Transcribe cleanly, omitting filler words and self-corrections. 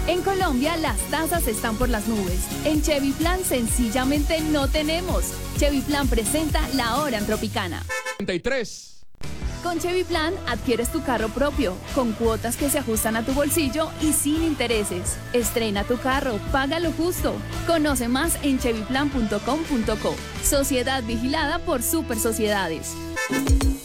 En Colombia las tasas están por las nubes. En Chevy Plan sencillamente no tenemos. Chevy Plan presenta La Hora en Tropicana. 33. Con Chevy Plan adquieres tu carro propio, con cuotas que se ajustan a tu bolsillo y sin intereses. Estrena tu carro, paga lo justo. Conoce más en chevyplan.com.co. Sociedad vigilada por Super Sociedades.